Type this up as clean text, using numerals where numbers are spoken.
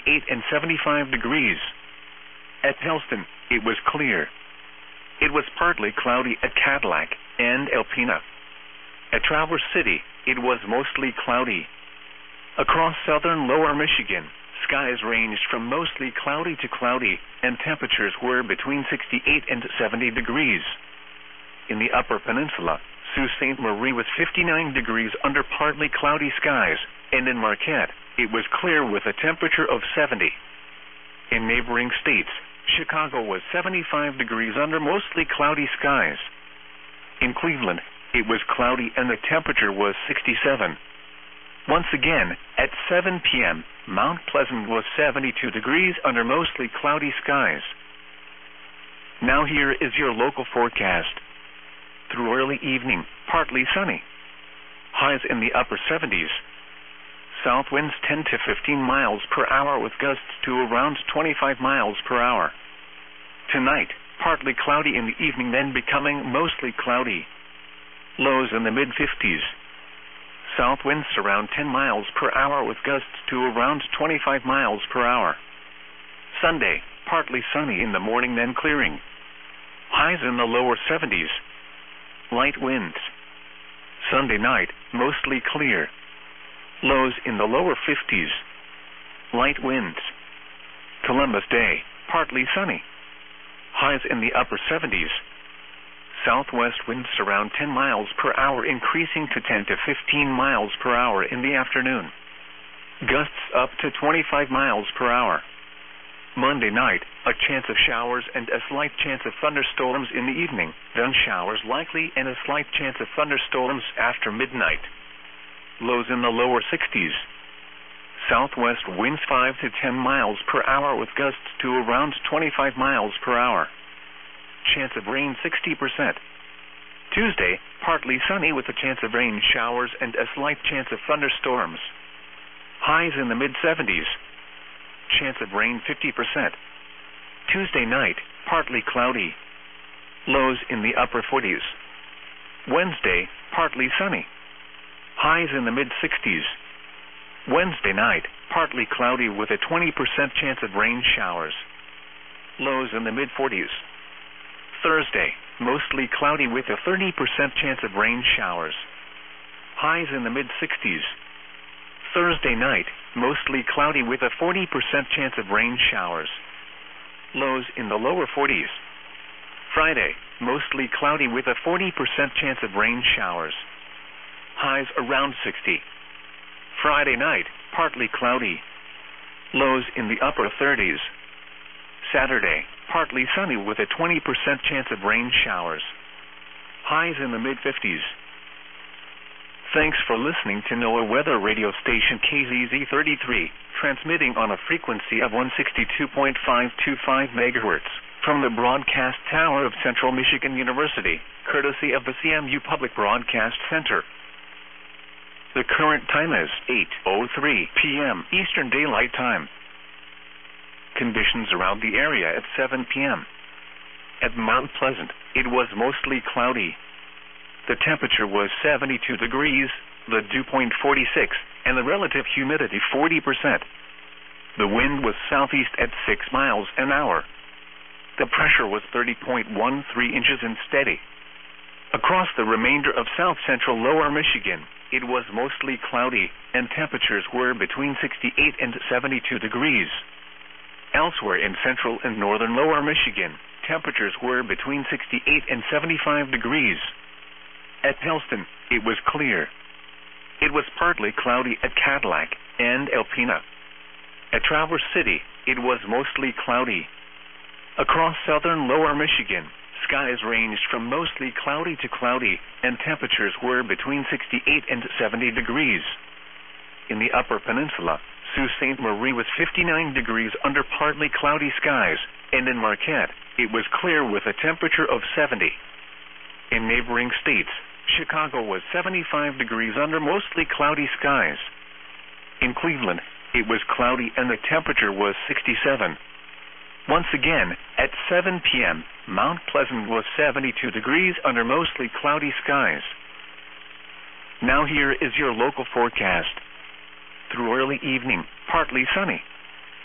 and 75 degrees. At Helston, it was clear. It was partly cloudy at Cadillac and Alpena. At Traverse City, it was mostly cloudy. Across southern lower Michigan, skies ranged from mostly cloudy to cloudy, and temperatures were between 68 and 70 degrees. In the upper peninsula, Sault Ste. Marie was 59 degrees under partly cloudy skies, and in Marquette, it was clear with a temperature of 70. In neighboring states, Chicago was 75 degrees under mostly cloudy skies. In Cleveland, it was cloudy and the temperature was 67. Once again, at 7 p.m., Mount Pleasant was 72 degrees under mostly cloudy skies. Now here is your local forecast. Through early evening, partly sunny. Highs in the upper 70s. South winds 10 to 15 miles per hour with gusts to around 25 miles per hour. Tonight, partly cloudy in the evening, then becoming mostly cloudy. Lows in the mid-50s. South winds around 10 miles per hour with gusts to around 25 miles per hour. Sunday, partly sunny in the morning, then clearing. Highs in the lower 70s. Light winds. Sunday night, mostly clear. Lows in the lower 50s. Light winds. Columbus Day, partly sunny. Highs in the upper 70s. Southwest winds around 10 miles per hour, increasing to 10 to 15 miles per hour in the afternoon. Gusts up to 25 miles per hour. Monday night, a chance of showers and a slight chance of thunderstorms in the evening, then showers likely and a slight chance of thunderstorms after midnight. Lows in the lower 60s. Southwest winds 5 to 10 miles per hour with gusts to around 25 miles per hour. Chance of rain 60%. Tuesday, partly sunny with a chance of rain showers and a slight chance of thunderstorms. Highs in the mid-70s. Chance of rain 50%. Tuesday night, partly cloudy. Lows in the upper 40s. Wednesday, partly sunny. Highs in the mid-60s. Wednesday night, partly cloudy with a 20% chance of rain showers. Lows in the mid-40s. Thursday, mostly cloudy with a 30% chance of rain showers. Highs in the mid-60s. Thursday night, mostly cloudy with a 40% chance of rain showers. Lows in the lower 40s. Friday, mostly cloudy with a 40% chance of rain showers. Highs around 60. Friday night, partly cloudy. Lows in the upper 30s. Saturday, partly sunny with a 20% chance of rain showers. Highs in the mid-50s. Thanks for listening to NOAA Weather Radio Station KZZ33, transmitting on a frequency of 162.525 MHz from the broadcast tower of Central Michigan University, courtesy of the CMU Public Broadcast Center. The current time is 8:03 p.m. Eastern Daylight Time. Conditions around the area at 7 p.m. At Mount Pleasant, it was mostly cloudy. The temperature was 72 degrees, the dew point 46, and the relative humidity 40%. The wind was southeast at 6 miles an hour. The pressure was 30.13 inches and steady. Across the remainder of south-central lower Michigan, it was mostly cloudy, and temperatures were between 68 and 72 degrees. Elsewhere in central and northern lower Michigan, temperatures were between 68 and 75 degrees. At Helston, it was clear. It was partly cloudy at Cadillac and Alpena. At Traverse City, it was mostly cloudy. Across southern lower Michigan, skies ranged from mostly cloudy to cloudy, and temperatures were between 68 and 70 degrees. In the upper peninsula, Sault Ste. Marie was 59 degrees under partly cloudy skies, and in Marquette, it was clear with a temperature of 70. In neighboring states, Chicago was 75 degrees under mostly cloudy skies. In Cleveland, it was cloudy and the temperature was 67. Once again, at 7 p.m., Mount Pleasant was 72 degrees under mostly cloudy skies. Now here is your local forecast. Through early evening, partly sunny.